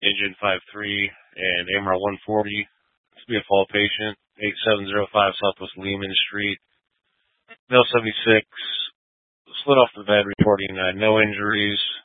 Engine 53 and AMR 140. This will be a fall patient, 8705 Southwest Lehman Street. Male 76, slid off the bed, reporting no injuries.